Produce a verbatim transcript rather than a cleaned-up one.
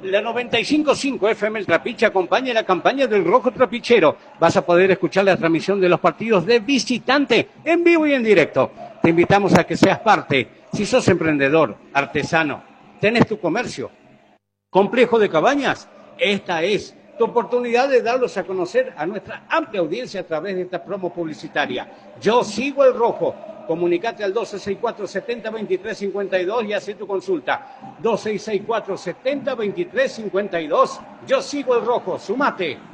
La noventa y cinco punto cinco F M El Trapiche acompaña la campaña del Rojo Trapichero. Vas a poder escuchar la transmisión de los partidos de visitante en vivo y en directo. Te invitamos a que seas parte. Si sos emprendedor, artesano, tenés tu comercio, complejo de cabañas, esta es tu oportunidad de darlos a conocer a nuestra amplia audiencia a través de esta promo publicitaria. Yo sigo el Rojo. Comunicate al dos seis seis cuatro, siete cero dos tres cinco dos y haz tu consulta. dos seis seis cuatro, siete cero dos tres cinco dos. Yo sigo el Rojo. Sumate.